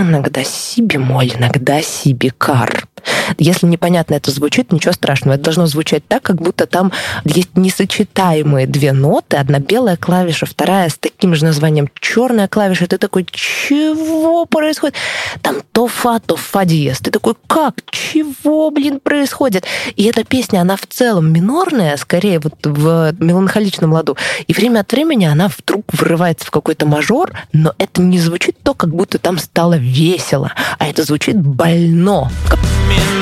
иногда си-бемоль, иногда си-бикар. Если непонятно это звучит, ничего страшного. Это должно звучать так, как будто там есть несочетаемые две ноты. Одна белая клавиша, вторая с таким же названием черная клавиша. Ты такой, чего происходит? Там то фа диез. Ты такой, как? Чего, происходит? И эта песня, она в целом минорная, скорее вот в меланхоличном ладу. И время от времени она вдруг врывается в какой-то мажор, но это не звучит то, как будто там стало весело, а это звучит больно.